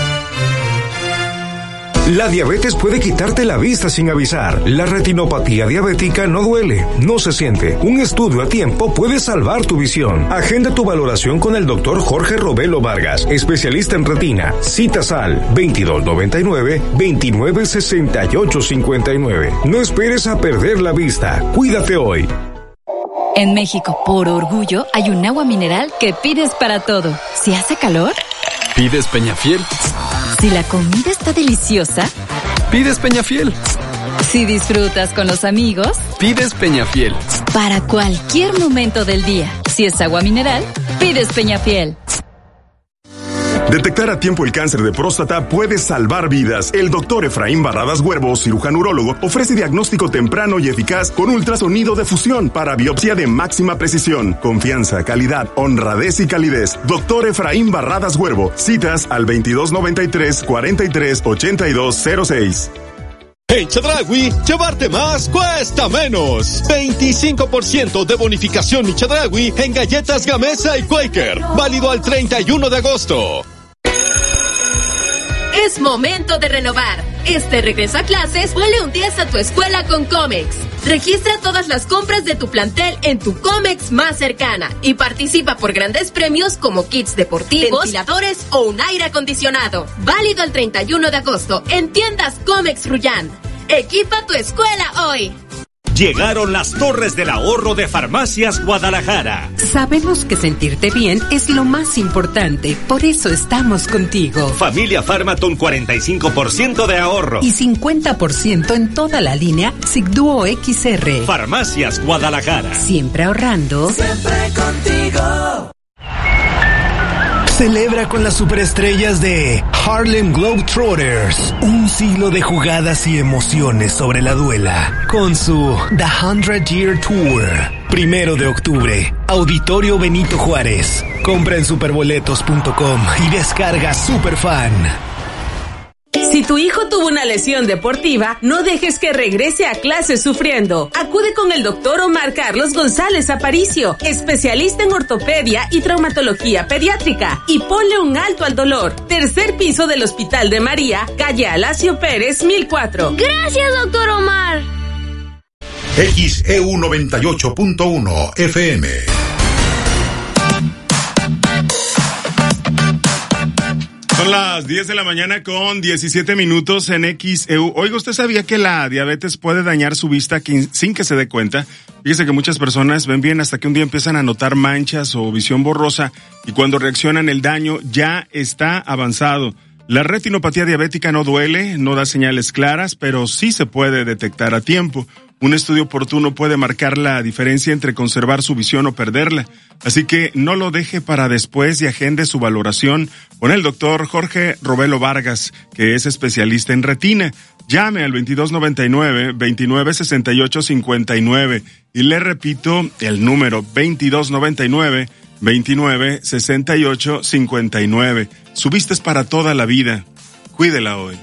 La diabetes puede quitarte la vista sin avisar. La retinopatía diabética no duele, no se siente. Un estudio a tiempo puede salvar tu visión. Agenda tu valoración con el doctor Jorge Robelo Vargas, especialista en retina. Citas al veintidós noventa y nueve, veintinueve sesenta y ocho cincuenta y nueve. No esperes a perder la vista. Cuídate hoy. En México, por orgullo, hay un agua mineral que pides para todo. Si hace calor, pides Peñafiel. Si la comida está deliciosa, pides Peñafiel. Si disfrutas con los amigos, pides Peñafiel. Para cualquier momento del día, si es agua mineral, pides Peñafiel. Detectar a tiempo el cáncer de próstata puede salvar vidas. El doctor Efraín Barradas Huervo, cirujano urólogo, ofrece diagnóstico temprano y eficaz con ultrasonido de fusión para biopsia de máxima precisión. Confianza, calidad, honradez y calidez. Doctor Efraín Barradas Huervo. Citas al veintidós noventa y tres, cuarenta y tres, ochenta y dos cero seis. En Chedraui, llevarte más cuesta menos. veinticinco por ciento de bonificación en Chedraui en galletas Gamesa y Quaker. Válido al treinta y uno de agosto. Es momento de renovar. Este regreso a clases, ponle un diez a tu escuela con Comex. Registra todas las compras de tu plantel en tu Comex más cercana y participa por grandes premios como kits deportivos, ventiladores o un aire acondicionado. Válido el treinta y uno de agosto en tiendas Comex Rullán. Equipa tu escuela hoy. Llegaron las Torres del Ahorro de Farmacias Guadalajara. Sabemos que sentirte bien es lo más importante, por eso estamos contigo. Familia Farmaton, cuarenta y cinco por ciento de ahorro. Y cincuenta por ciento en toda la línea Sigduo X R. Farmacias Guadalajara. Siempre ahorrando. Siempre contigo. Celebra con las superestrellas de Harlem Globetrotters un siglo de jugadas y emociones sobre la duela con su The Hundred Year Tour. Primero de octubre, Auditorio Benito Juárez. Compra en superboletos punto com y descarga Superfan. Si tu hijo tuvo una lesión deportiva, no dejes que regrese a clases sufriendo. Acude con el doctor Omar Carlos González Aparicio, especialista en ortopedia y traumatología pediátrica, y ponle un alto al dolor. Tercer piso del Hospital de María, calle Alacio Pérez, mil cuatro. Gracias, doctor Omar. X E U noventa y ocho punto uno F M. Son las diez de la mañana con diecisiete minutos en X E U. Oiga, ¿usted sabía que la diabetes puede dañar su vista sin que se dé cuenta? Fíjese que muchas personas ven bien hasta que un día empiezan a notar manchas o visión borrosa, y cuando reaccionan el daño ya está avanzado. La retinopatía diabética no duele, no da señales claras, pero sí se puede detectar a tiempo. Un estudio oportuno puede marcar la diferencia entre conservar su visión o perderla. Así que no lo deje para después y agende su valoración con el doctor Jorge Robelo Vargas, que es especialista en retina. Llame al veintidós noventa y nueve, veintinueve sesenta y ocho cincuenta y nueve. Y le repito el número veintidós noventa y nueve, veintinueve sesenta y ocho cincuenta y nueve. Su vista es para toda la vida. Cuídela hoy.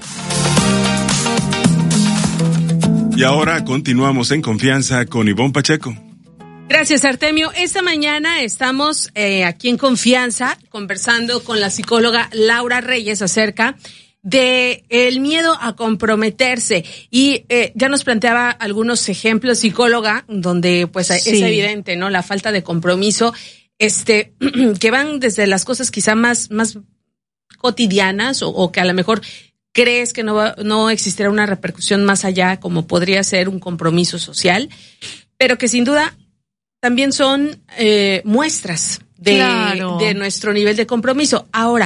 Y ahora continuamos en confianza con Ivonne Pacheco. Gracias, Artemio. Esta mañana estamos eh, aquí en Confianza conversando con la psicóloga Laura Reyes acerca de el miedo a comprometerse, y eh, ya nos planteaba algunos ejemplos, psicóloga, donde pues sí. Es evidente, ¿no? La falta de compromiso, este, que van desde las cosas quizá más, más cotidianas o, o que a lo mejor crees que no va, no existirá una repercusión más allá, como podría ser un compromiso social, pero que sin duda también son eh, muestras de, claro. de nuestro nivel de compromiso. Ahora,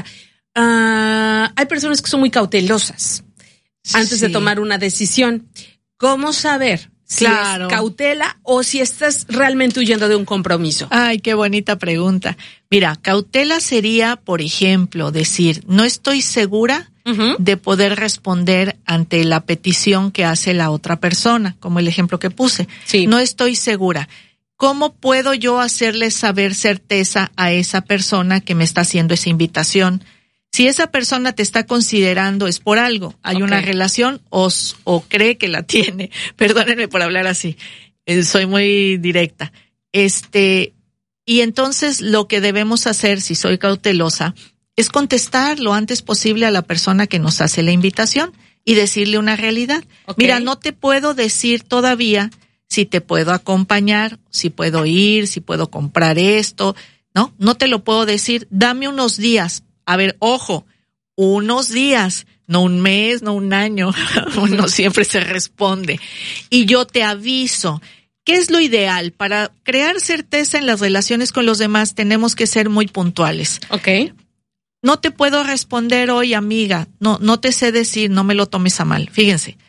uh, hay personas que son muy cautelosas antes sí. de tomar una decisión. ¿Cómo saber si claro. es cautela o si estás realmente huyendo de un compromiso? Ay, qué bonita pregunta. Mira, cautela sería, por ejemplo, decir, no estoy segura uh-huh. de poder responder ante la petición que hace la otra persona, como el ejemplo que puse. Sí. No estoy segura. ¿Cómo puedo yo hacerle saber certeza a esa persona que me está haciendo esa invitación? Si esa persona te está considerando, es por algo. Hay okay. una relación o, o cree que la tiene. Perdónenme por hablar así. Eh, soy muy directa. Este, y entonces lo que debemos hacer, si soy cautelosa, es contestar lo antes posible a la persona que nos hace la invitación y decirle una realidad. Okay. Mira, no te puedo decir todavía si te puedo acompañar, si puedo ir, si puedo comprar esto, ¿no? No te lo puedo decir. Dame unos días. A ver, ojo, unos días, no un mes, no un año. No siempre se responde. Y yo te aviso. ¿Qué es lo ideal? Para crear certeza en las relaciones con los demás tenemos que ser muy puntuales. Ok. No te puedo responder hoy, amiga. No, no te sé decir, no me lo tomes a mal. Fíjense.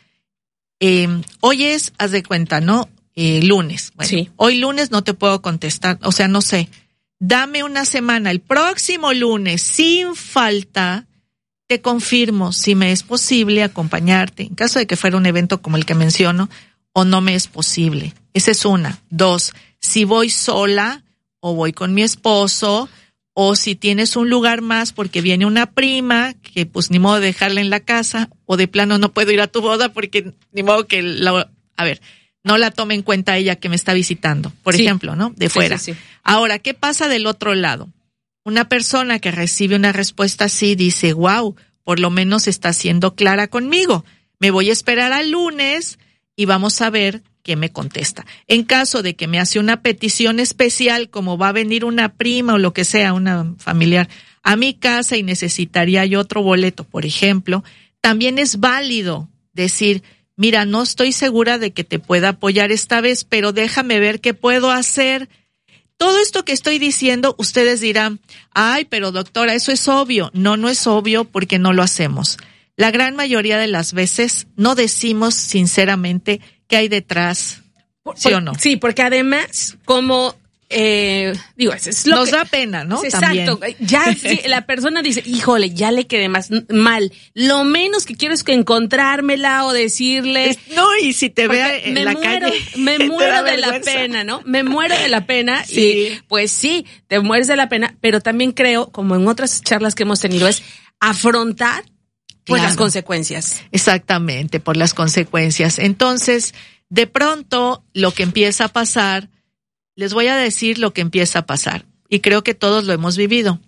Eh, hoy es, haz de cuenta, ¿no? Eh, lunes. Bueno, sí. Hoy lunes no te puedo contestar, o sea, no sé. Dame una semana, el próximo lunes, sin falta, te confirmo si me es posible acompañarte, en caso de que fuera un evento como el que menciono, o no me es posible. Esa es una. Dos, si voy sola, o voy con mi esposo, o si tienes un lugar más porque viene una prima, que pues ni modo de dejarla en la casa, o de plano no puedo ir a tu boda porque ni modo que la, a ver, no la tome en cuenta ella que me está visitando, por sí. ejemplo, ¿no? De fuera. Sí, sí, sí. Ahora, ¿qué pasa del otro lado? Una persona que recibe una respuesta así dice, wow, por lo menos está siendo clara conmigo. Me voy a esperar al lunes y vamos a ver qué me contesta. En caso de que me hace una petición especial, como va a venir una prima o lo que sea, una familiar, a mi casa y necesitaría yo otro boleto, por ejemplo, también es válido decir, mira, no estoy segura de que te pueda apoyar esta vez, pero déjame ver qué puedo hacer. Todo esto que estoy diciendo, ustedes dirán, ay, pero doctora, eso es obvio. No, no es obvio porque no lo hacemos. La gran mayoría de las veces no decimos sinceramente qué hay detrás, ¿sí o no? Sí, porque además, como... Eh, digo, es lo nos que, da pena, ¿no? Exacto. También. Ya sí, la persona dice, híjole, ya le quedé más mal. Lo menos que quiero es que encontrármela o decirle. Es, no, y si te vea en la muero, calle. Me muero de la pena, ¿no? Me muero de la pena. Sí. Y pues sí, te mueres de la pena, pero también creo, como en otras charlas que hemos tenido, es afrontar Por Claro. las consecuencias. Exactamente, por las consecuencias. Entonces, de pronto, lo que empieza a pasar, les voy a decir lo que empieza a pasar, y creo que todos lo hemos vivido.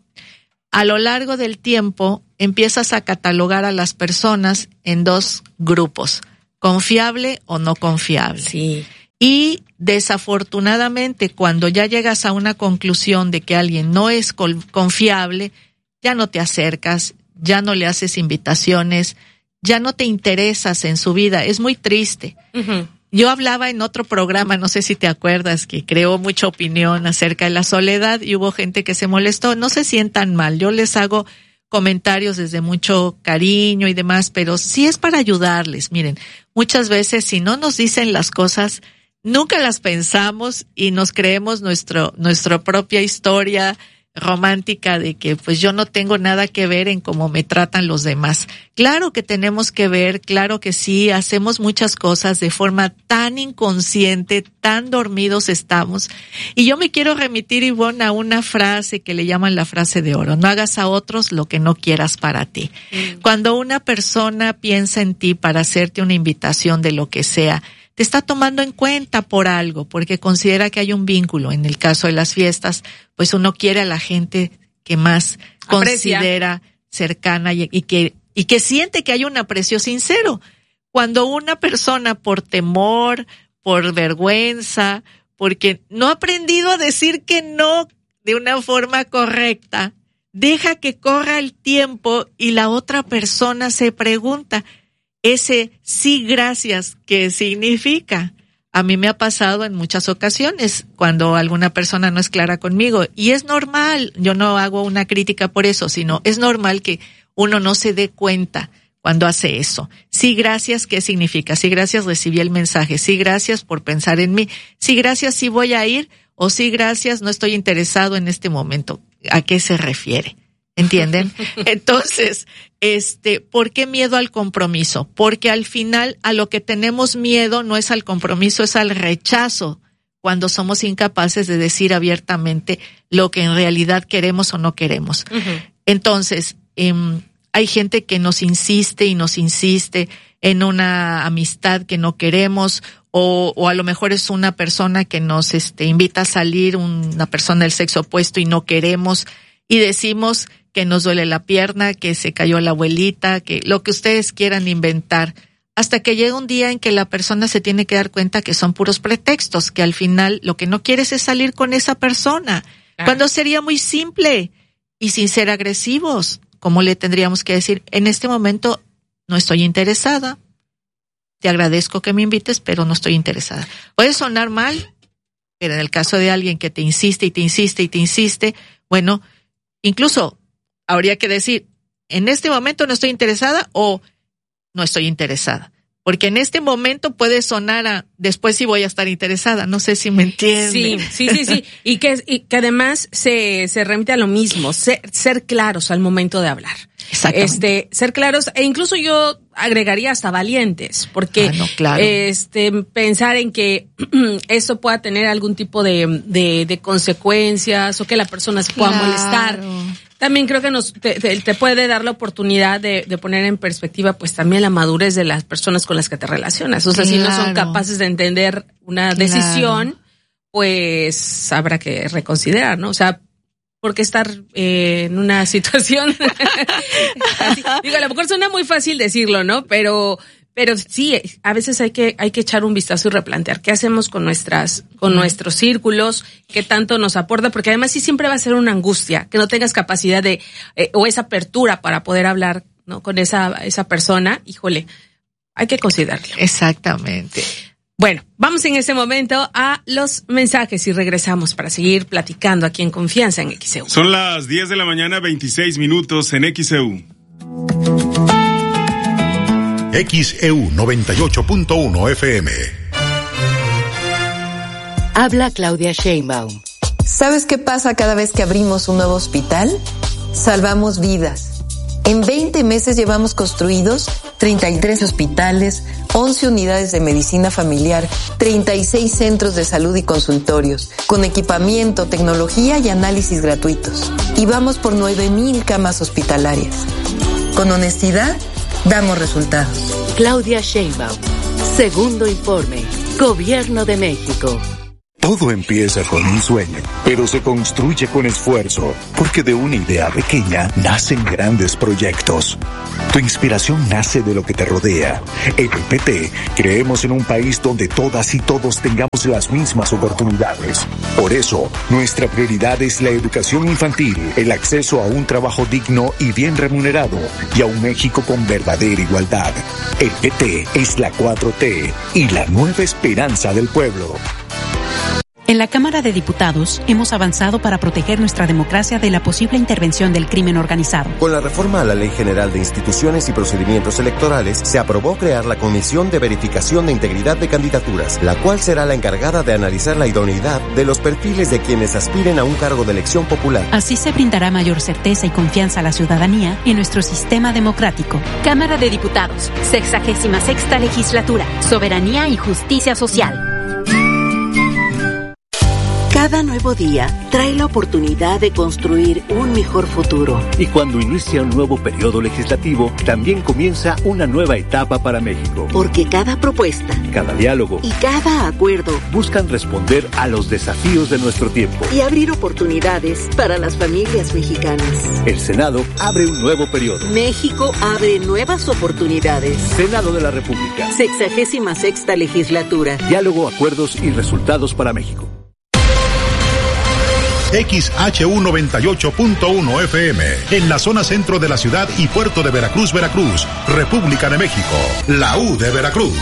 A lo largo del tiempo, empiezas a catalogar a las personas en dos grupos, confiable o no confiable. Sí. Y desafortunadamente, cuando ya llegas a una conclusión de que alguien no es confiable, ya no te acercas, ya no le haces invitaciones, ya no te interesas en su vida. Es muy triste. Uh-huh. Yo hablaba en otro programa, no sé si te acuerdas, que creó mucha opinión acerca de la soledad y hubo gente que se molestó. No se sientan mal, yo les hago comentarios desde mucho cariño y demás, pero sí es para ayudarles. Miren, muchas veces si no nos dicen las cosas, nunca las pensamos y nos creemos nuestro, nuestra propia historia romántica de que pues yo no tengo nada que ver en cómo me tratan los demás. Claro que tenemos que ver, claro que sí, hacemos muchas cosas de forma tan inconsciente, tan dormidos estamos. Y yo me quiero remitir, Ivonne, a una frase que le llaman la frase de oro: no hagas a otros lo que no quieras para ti. Mm. Cuando una persona piensa en ti para hacerte una invitación de lo que sea, te está tomando en cuenta por algo, porque considera que hay un vínculo. En el caso de las fiestas, pues uno quiere a la gente que más Aprecia. Considera cercana y, y que y que siente que hay un aprecio sincero. Cuando una persona por temor, por vergüenza, porque no ha aprendido a decir que no de una forma correcta, deja que corra el tiempo y la otra persona se pregunta, ese sí, gracias, ¿qué significa? A mí me ha pasado en muchas ocasiones cuando alguna persona no es clara conmigo, y es normal, yo no hago una crítica por eso, sino es normal que uno no se dé cuenta cuando hace eso. Sí, gracias, ¿qué significa? Sí, gracias, recibí el mensaje. Sí, gracias por pensar en mí. Sí, gracias, sí voy a ir. O sí, gracias, no estoy interesado en este momento. ¿A qué se refiere? ¿Entienden? Entonces, este, ¿por qué miedo al compromiso? Porque al final a lo que tenemos miedo no es al compromiso, es al rechazo, cuando somos incapaces de decir abiertamente lo que en realidad queremos o no queremos. Uh-huh. Entonces, eh, hay gente que nos insiste y nos insiste en una amistad que no queremos, o, o a lo mejor es una persona que nos este, invita a salir, una persona del sexo opuesto y no queremos, y decimos que nos duele la pierna, que se cayó la abuelita, que lo que ustedes quieran inventar, hasta que llega un día en que la persona se tiene que dar cuenta que son puros pretextos, que al final lo que no quieres es salir con esa persona, ah. cuando sería muy simple y sin ser agresivos, como le tendríamos que decir, en este momento no estoy interesada, te agradezco que me invites, pero no estoy interesada. Puede sonar mal, pero en el caso de alguien que te insiste y te insiste y te insiste, bueno, incluso habría que decir, en este momento no estoy interesada o no estoy interesada. Porque en este momento puede sonar a, después sí voy a estar interesada. No sé si me entienden. Sí, sí, sí, sí. Y que, y que además se, se remite a lo mismo, ser, ser claros al momento de hablar. Este, ser claros, e incluso yo agregaría hasta valientes, porque ah, no, claro. este, pensar en que eso pueda tener algún tipo de, de, de consecuencias o que la persona se pueda claro. molestar. También creo que nos te, te puede dar la oportunidad de, de poner en perspectiva pues también la madurez de las personas con las que te relacionas. O sea, claro. si no son capaces de entender una decisión, claro. pues habrá que reconsiderar, ¿no? O sea, ¿por qué estar eh, en una situación así? Digo, a lo mejor suena muy fácil decirlo, ¿no? Pero pero sí, a veces hay que hay que echar un vistazo y replantear qué hacemos con nuestras con nuestros círculos, qué tanto nos aporta, porque además sí siempre va a ser una angustia que no tengas capacidad de eh, o esa apertura para poder hablar, ¿no? Con esa esa persona. Híjole, hay que considerarlo. Exactamente. Bueno, vamos en este momento a los mensajes y regresamos para seguir platicando aquí en Confianza en X E U. Son las diez de la mañana, veintiséis minutos en X E U. X E U noventa y ocho punto uno F M. Habla Claudia Sheinbaum. ¿Sabes qué pasa cada vez que abrimos un nuevo hospital? Salvamos vidas. En veinte meses llevamos construidos treinta y tres hospitales, once unidades de medicina familiar, treinta y seis centros de salud y consultorios, con equipamiento, tecnología y análisis gratuitos. Y vamos por nueve mil camas hospitalarias. Con honestidad, damos resultados. Claudia Sheinbaum. Segundo informe. Gobierno de México. Todo empieza con un sueño, pero se construye con esfuerzo, porque de una idea pequeña nacen grandes proyectos. Tu inspiración nace de lo que te rodea. En el P T creemos en un país donde todas y todos tengamos las mismas oportunidades. Por eso, nuestra prioridad es la educación infantil, el acceso a un trabajo digno y bien remunerado, y a un México con verdadera igualdad. El P T es la cuatro T y la nueva esperanza del pueblo. En la Cámara de Diputados hemos avanzado para proteger nuestra democracia de la posible intervención del crimen organizado. Con la reforma a la Ley General de Instituciones y Procedimientos Electorales, se aprobó crear la Comisión de Verificación de Integridad de Candidaturas, la cual será la encargada de analizar la idoneidad de los perfiles de quienes aspiren a un cargo de elección popular. Así se brindará mayor certeza y confianza a la ciudadanía en nuestro sistema democrático. Cámara de Diputados, sexagésima sexta legislatura, soberanía y justicia social. Cada nuevo día trae la oportunidad de construir un mejor futuro. Y cuando inicia un nuevo periodo legislativo, también comienza una nueva etapa para México. Porque cada propuesta, cada diálogo y cada acuerdo buscan responder a los desafíos de nuestro tiempo y abrir oportunidades para las familias mexicanas. El Senado abre un nuevo periodo. México abre nuevas oportunidades. Senado de la República. Sexagésima sexta legislatura. Diálogo, acuerdos y resultados para México. X H U noventa y ocho punto uno F M, en la zona centro de la ciudad y puerto de Veracruz, Veracruz, República de México, la U de Veracruz.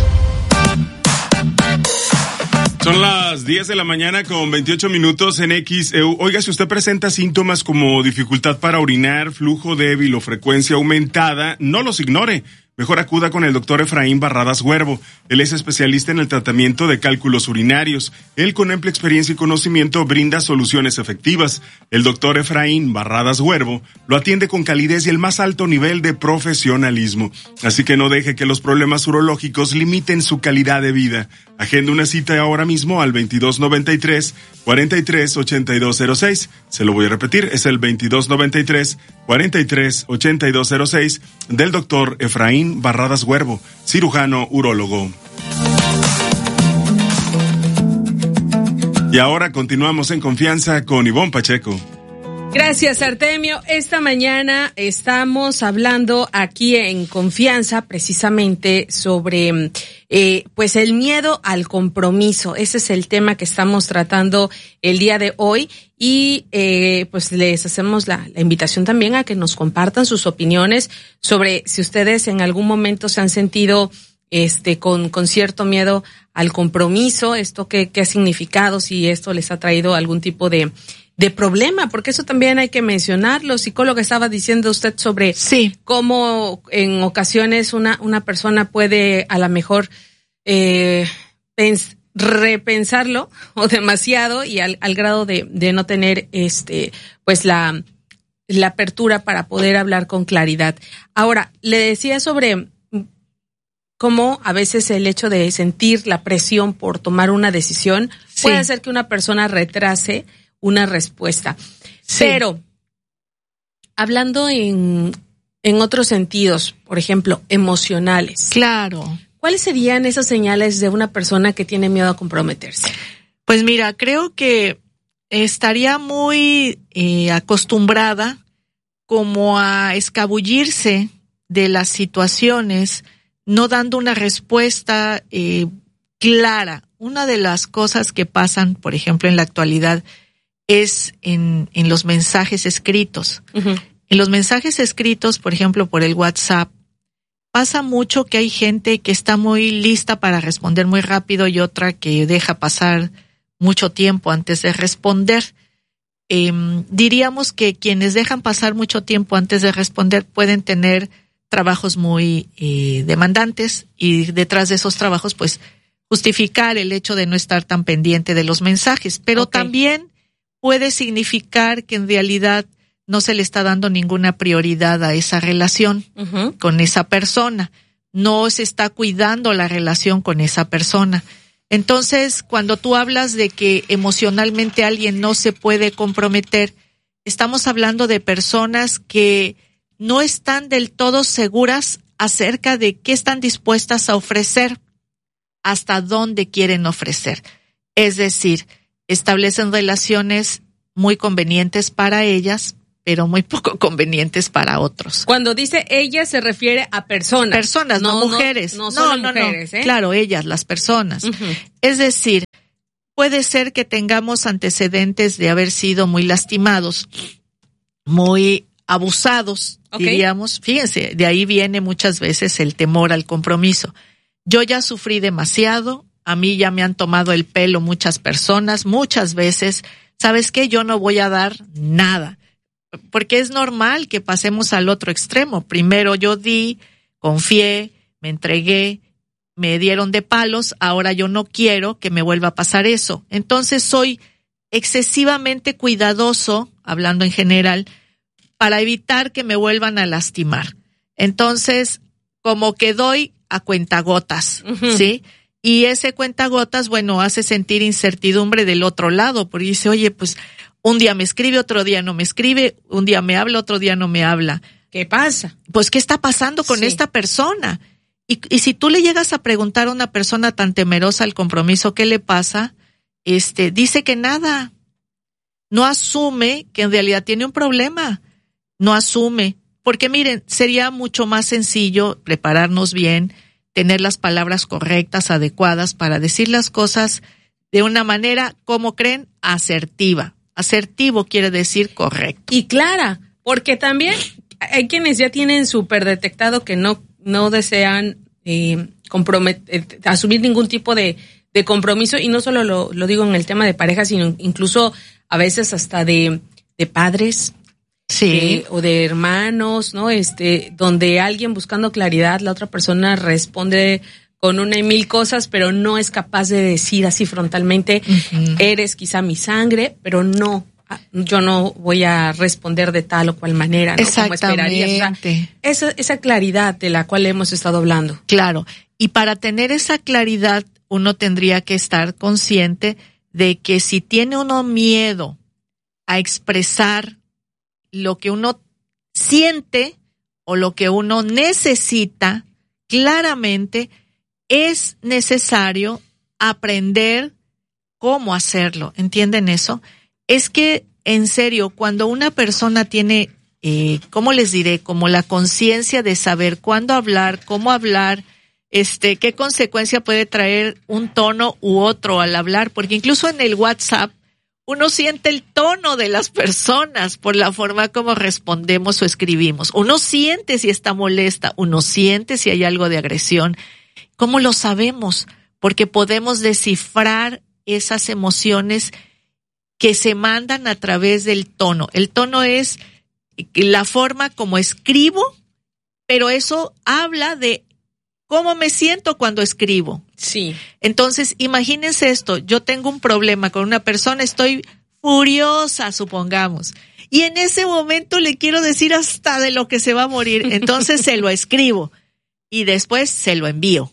Son las diez de la mañana con veintiocho minutos en X E U. Oiga, si usted presenta síntomas como dificultad para orinar, flujo débil o frecuencia aumentada, no los ignore. Mejor acuda con el doctor Efraín Barradas Huervo. Él es especialista en el tratamiento de cálculos urinarios. Él, con amplia experiencia y conocimiento, brinda soluciones efectivas. El doctor Efraín Barradas Huervo lo atiende con calidez y el más alto nivel de profesionalismo. Así que no deje que los problemas urológicos limiten su calidad de vida. Agenda una cita ahora mismo al veintidós noventa y tres, cuarenta y tres, ochenta y dos cero seis. Se lo voy a repetir, es el veintidós noventa y tres, cuarenta y tres, ochenta y dos cero seis del doctor Efraín Barradas Huervo, cirujano urólogo. Y ahora continuamos en confianza con Ivonne Pacheco. Gracias, Artemio. Esta mañana estamos hablando aquí en Confianza precisamente sobre eh, pues el miedo al compromiso. Ese es el tema que estamos tratando el día de hoy y eh, pues les hacemos la, la invitación también a que nos compartan sus opiniones sobre si ustedes en algún momento se han sentido este con con cierto miedo al compromiso, esto qué qué ha significado, si esto les ha traído algún tipo de de problema, porque eso también hay que mencionarlo. Psicóloga, estaba diciendo usted sobre sí. cómo en ocasiones una una persona puede a lo mejor eh, pens- repensarlo o demasiado y al, al grado de, de no tener este pues la la apertura para poder hablar con claridad. Ahora, le decía sobre cómo a veces el hecho de sentir la presión por tomar una decisión sí. puede hacer que una persona retrase una respuesta. Sí. Pero, hablando en, en otros sentidos, por ejemplo, emocionales. Claro. ¿Cuáles serían esas señales de una persona que tiene miedo a comprometerse? Pues mira, creo que estaría muy eh, acostumbrada como a escabullirse de las situaciones, no dando una respuesta eh, clara. Una de las cosas que pasan, por ejemplo, en la actualidad, es en, en los mensajes escritos. Uh-huh. En los mensajes escritos, por ejemplo, por el WhatsApp, pasa mucho que hay gente que está muy lista para responder muy rápido y otra que deja pasar mucho tiempo antes de responder. Eh, diríamos que quienes dejan pasar mucho tiempo antes de responder pueden tener trabajos muy eh, demandantes y detrás de esos trabajos, pues, justificar el hecho de no estar tan pendiente de los mensajes. Pero okay. también puede significar que en realidad no se le está dando ninguna prioridad a esa relación uh-huh. con esa persona. No se está cuidando la relación con esa persona. Entonces, cuando tú hablas de que emocionalmente alguien no se puede comprometer, estamos hablando de personas que no están del todo seguras acerca de qué están dispuestas a ofrecer, hasta dónde quieren ofrecer. Es decir, establecen relaciones muy convenientes para ellas, pero muy poco convenientes para otros. Cuando dice ellas se refiere a personas. Personas, no, no mujeres. No, no, solo no, mujeres, no. ¿eh? Claro, ellas, las personas. Uh-huh. Es decir, puede ser que tengamos antecedentes de haber sido muy lastimados, muy abusados, okay. diríamos. Fíjense, de ahí viene muchas veces el temor al compromiso. Yo ya sufrí demasiado, a mí ya me han tomado el pelo muchas personas, muchas veces. ¿Sabes qué? Yo no voy a dar nada. Porque es normal que pasemos al otro extremo. Primero yo di, confié, me entregué, me dieron de palos, ahora yo no quiero que me vuelva a pasar eso. Entonces soy excesivamente cuidadoso, hablando en general, para evitar que me vuelvan a lastimar. Entonces, como que doy a cuentagotas, uh-huh. ¿sí? Y ese cuentagotas, bueno, hace sentir incertidumbre del otro lado, porque dice, oye, pues un día me escribe, otro día no me escribe, un día me habla, otro día no me habla. ¿Qué pasa? Pues, ¿qué está pasando con sí. esta persona? Y, y si tú le llegas a preguntar a una persona tan temerosa al compromiso, ¿qué le pasa? Este, dice que nada. No asume que en realidad tiene un problema. No asume. Porque miren, sería mucho más sencillo prepararnos bien, tener las palabras correctas, adecuadas, para decir las cosas de una manera, ¿cómo creen? Asertiva. Asertivo quiere decir correcto. Y clara, porque también hay quienes ya tienen súper detectado que no, no desean eh, comprometer, asumir ningún tipo de, de compromiso, y no solo lo, lo digo en el tema de pareja, sino incluso a veces hasta de, de padres. Sí. Eh, o de hermanos, ¿no? Este, donde alguien buscando claridad, la otra persona responde con una y mil cosas, pero no es capaz de decir así frontalmente, uh-huh. eres quizá mi sangre, pero no, yo no voy a responder de tal o cual manera, ¿no? Como esperarías. O sea, esa, esa claridad de la cual hemos estado hablando. Claro, y para tener esa claridad, uno tendría que estar consciente de que si tiene uno miedo a expresar lo que uno siente o lo que uno necesita, claramente es necesario aprender cómo hacerlo. ¿Entienden eso? Es que, en serio, cuando una persona tiene, eh, ¿cómo les diré? Como la conciencia de saber cuándo hablar, cómo hablar, este, qué consecuencia puede traer un tono u otro al hablar, porque incluso en el WhatsApp uno siente el tono de las personas por la forma como respondemos o escribimos. Uno siente si está molesta, uno siente si hay algo de agresión. ¿Cómo lo sabemos? Porque podemos descifrar esas emociones que se mandan a través del tono. El tono es la forma como escribo, pero eso habla de cómo me siento cuando escribo. Sí. Entonces, imagínense esto, yo tengo un problema con una persona, estoy furiosa, supongamos, y en ese momento le quiero decir hasta de lo que se va a morir, entonces se lo escribo y después se lo envío.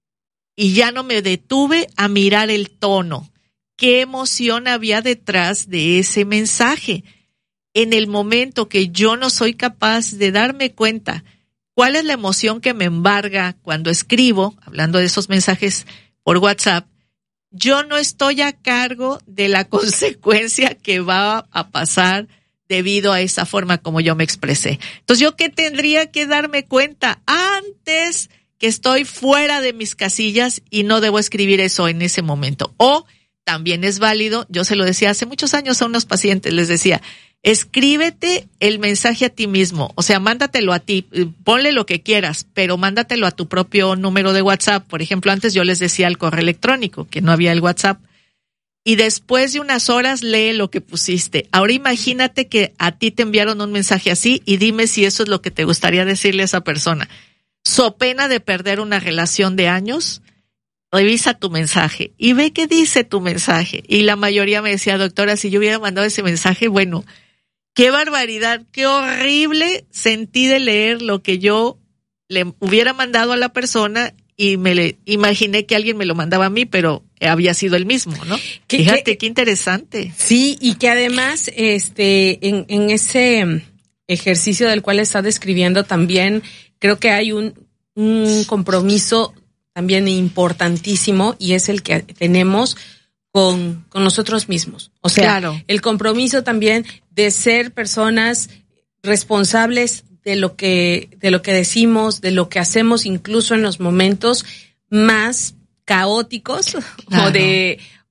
Y ya no me detuve a mirar el tono. ¿Qué emoción había detrás de ese mensaje? En el momento que yo no soy capaz de darme cuenta cuál es la emoción que me embarga cuando escribo, hablando de esos mensajes por WhatsApp, yo no estoy a cargo de la consecuencia que va a pasar debido a esa forma como yo me expresé. Entonces, ¿yo qué tendría que darme cuenta antes que estoy fuera de mis casillas y no debo escribir eso en ese momento? O también es válido, yo se lo decía hace muchos años a unos pacientes, les decía, escríbete el mensaje a ti mismo, o sea, mándatelo a ti, ponle lo que quieras, pero mándatelo a tu propio número de WhatsApp. Por ejemplo, antes yo les decía el correo electrónico, que no había el WhatsApp, y después de unas horas lee lo que pusiste. Ahora imagínate que a ti te enviaron un mensaje así y dime si eso es lo que te gustaría decirle a esa persona. So pena de perder una relación de años, revisa tu mensaje y ve qué dice tu mensaje. Y la mayoría me decía, doctora, si yo hubiera mandado ese mensaje, bueno, qué barbaridad, qué horrible sentí de leer lo que yo le hubiera mandado a la persona y me le imaginé que alguien me lo mandaba a mí, pero había sido el mismo, ¿no? ¿Qué, Fíjate, qué, qué interesante. Sí, y que además, este, en, en ese ejercicio del cual está describiendo también, creo que hay un, un compromiso también importantísimo, y es el que tenemos con, con nosotros mismos. O sea, claro. El compromiso también de ser personas responsables de lo que, de lo que decimos, de lo que hacemos, incluso en los momentos más caóticos, claro. o de,